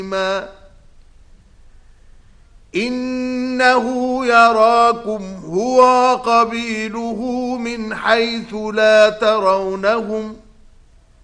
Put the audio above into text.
إنه يراكم هو وقبيله من حيث لا ترونهم